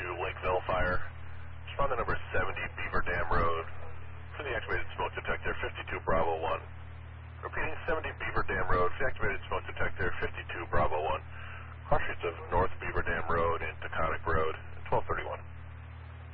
Lakeville Fire. Respond to number 70 Beaver Dam Road. For the activated smoke detector, 52 Bravo 1. Repeating 70 Beaver Dam Road, for the activated smoke detector, 52 Bravo 1. Cross streets of North Beaver Dam Road